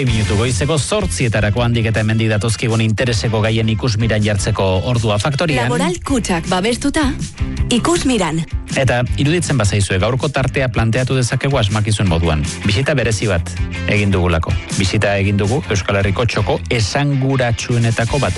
minutu goizeko 8:00 handik eta hemendik datozkigun intereseko gaien ikusmiran jartzeko ordua Faktorian. Laboral kutxak babestuta, ikusmiran. Eta iruditzen bazaizue gaurko tartea planteatu dezakegu asmakizun moduan. Bisita berezi bat egin dugulako. Bisita egin dugu Euskal Herriko txoko esanguratsuenetako bat